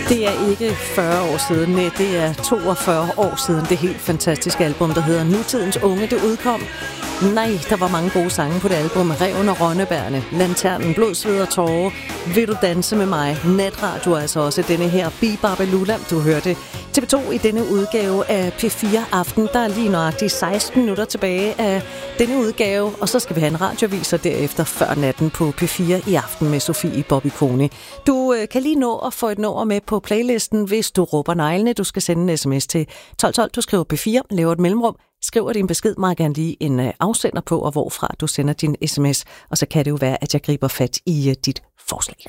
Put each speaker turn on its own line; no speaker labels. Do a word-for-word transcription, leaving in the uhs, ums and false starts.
Det er ikke fyrre år siden, nej, det er toogfyrre år siden det helt fantastiske album, der hedder Nutidens Unge, det udkom. Nej, der var mange gode sange på det album. Ræven og Rønnebærne, Lanternen, Blod, Sved og Tårer, Vil du danse med mig, Natradio, altså også denne her Bibabalula, du hørte T V to i denne udgave af P fire Aften. Der er lige nøjagtigt seksten minutter tilbage af denne udgave, og så skal vi have en radioavis, og derefter før natten på P fire i aften med Sofie Bobby Kone. Du øh, kan lige nå at få et nummer med på playlisten, hvis du råber neglene. Du skal sende en sms til tolv tolv, du skriver P fire, laver et mellemrum, skriver din besked, meget gerne lige en øh, afsender på, og hvorfra du sender din sms, og så kan det jo være, at jeg griber fat i øh, dit forslag.